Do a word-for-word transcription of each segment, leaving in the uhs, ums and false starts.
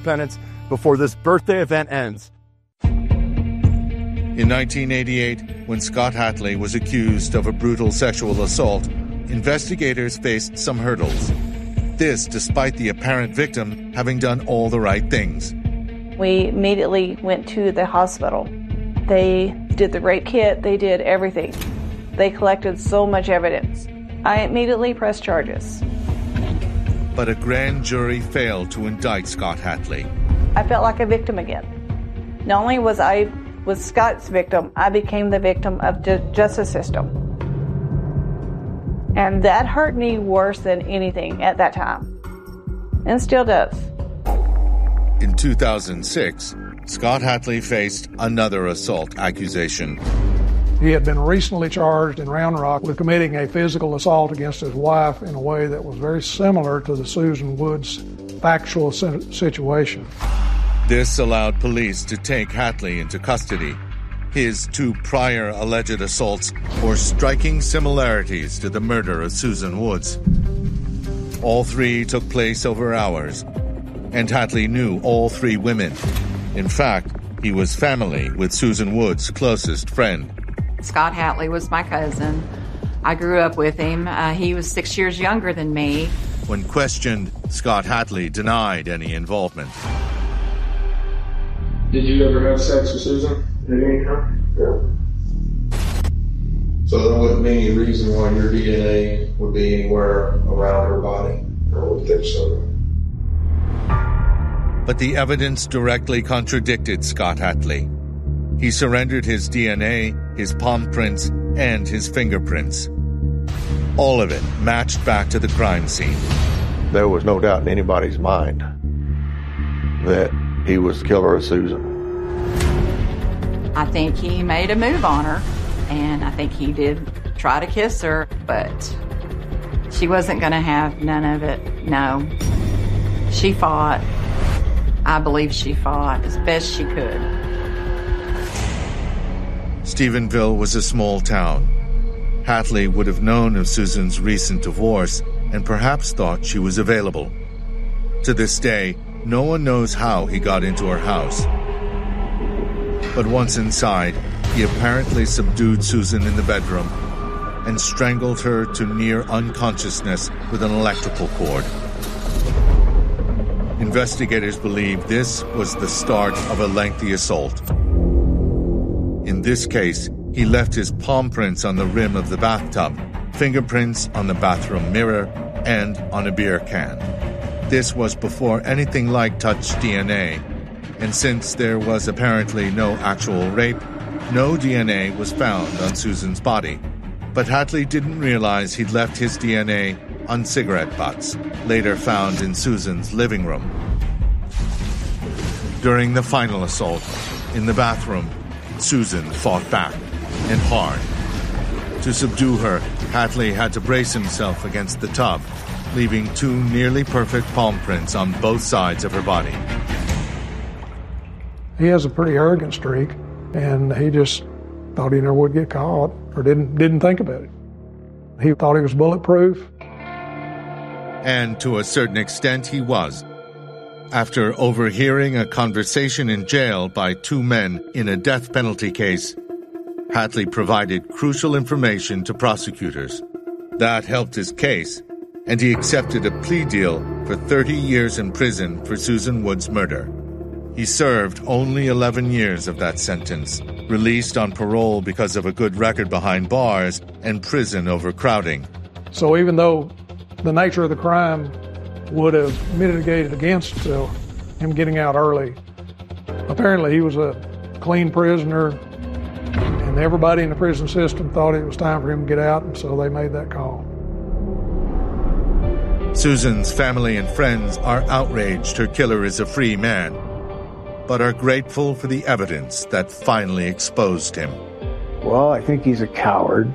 penance before this birthday event ends. In nineteen eighty-eight, when Scott Hatley was accused of a brutal sexual assault, investigators faced some hurdles. This despite the apparent victim having done all the right things. We immediately went to the hospital. They did the rape kit, they did everything. They collected so much evidence. I immediately pressed charges. But a grand jury failed to indict Scott Hatley. I felt like a victim again. Not only was I was Scott's victim, I became the victim of the justice system. And that hurt me worse than anything at that time. And still does. In two thousand six, Scott Hatley faced another assault accusation. He had been recently charged in Round Rock with committing a physical assault against his wife in a way that was very similar to the Susan Woods factual situation. This allowed police to take Hatley into custody. His two prior alleged assaults bore striking similarities to the murder of Susan Woods. All three took place over hours, and Hatley knew all three women. In fact, he was family with Susan Woods' closest friend. Scott Hatley was my cousin. I grew up with him. Uh, he was six years younger than me. When questioned, Scott Hatley denied any involvement. Did you ever have sex with Susan at any time? Yeah. So there wouldn't be any reason why your D N A would be anywhere around her body? I would think so. But the evidence directly contradicted Scott Hatley. He surrendered his D N A, his palm prints, and his fingerprints. All of it matched back to the crime scene. There was no doubt in anybody's mind that he was the killer of Susan. I think he made a move on her, and I think he did try to kiss her, but she wasn't going to have none of it, no. She fought. I believe she fought as best she could. Stephenville was a small town. Hatley would have known of Susan's recent divorce and perhaps thought she was available. To this day, no one knows how he got into her house. But once inside, he apparently subdued Susan in the bedroom and strangled her to near unconsciousness with an electrical cord. Investigators believe this was the start of a lengthy assault. In this case, he left his palm prints on the rim of the bathtub, fingerprints on the bathroom mirror, and on a beer can. This was before anything like touch D N A, and since there was apparently no actual rape, no D N A was found on Susan's body. But Hatley didn't realize he'd left his D N A on cigarette butts, later found in Susan's living room. During the final assault, in the bathroom, Susan fought back, and hard. To subdue her, Hatley had to brace himself against the tub, leaving two nearly perfect palm prints on both sides of her body. He has a pretty arrogant streak, and he just thought he never would get caught, or didn't didn't think about it. He thought he was bulletproof. And to a certain extent, he was. After overhearing a conversation in jail by two men in a death penalty case, Hatley provided crucial information to prosecutors. That helped his case, and he accepted a plea deal for thirty years in prison for Susan Woods' murder. He served only eleven years of that sentence, released on parole because of a good record behind bars and prison overcrowding. So even though the nature of the crime would have mitigated against uh, him getting out early, apparently he was a clean prisoner, and everybody in the prison system thought it was time for him to get out, and so they made that call. Susan's family and friends are outraged her killer is a free man, but are grateful for the evidence that finally exposed him. Well, I think he's a coward.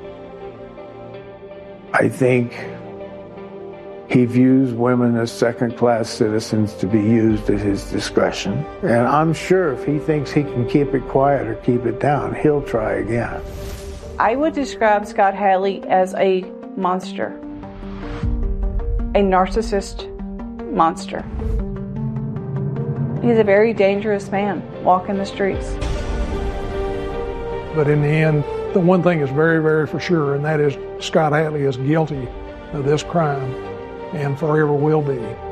I think he views women as second-class citizens to be used at his discretion. And I'm sure if he thinks he can keep it quiet or keep it down, he'll try again. I would describe Scott Hatley as a monster. A narcissist monster. He's a very dangerous man walking the streets. But in the end, the one thing is very, very for sure, and that is Scott Hatley is guilty of this crime and forever will be.